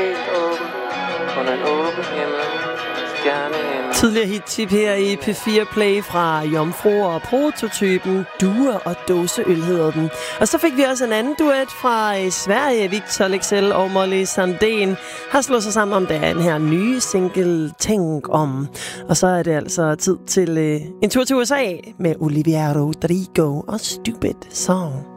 helt åben. Under en åben himmel. Stjernehimmel. Tidligere hit her i P4 Play fra Jomfruer og Prototypen. Duer og dåseøl hedder den. Og så fik vi også en anden duet fra Sverige. Victor Leksell og Molly Sandén har slået sig sammen om den her nye single Tænk om. Og så er det altså tid til en tur til USA med Olivia Rodrigo og Stupid Song.